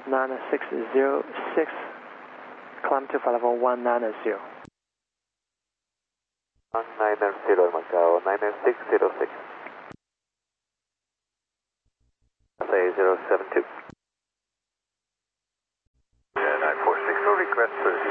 9606, climb to flight level 190. 190 Macau, 99606. Say 072. Yeah, 946, no request for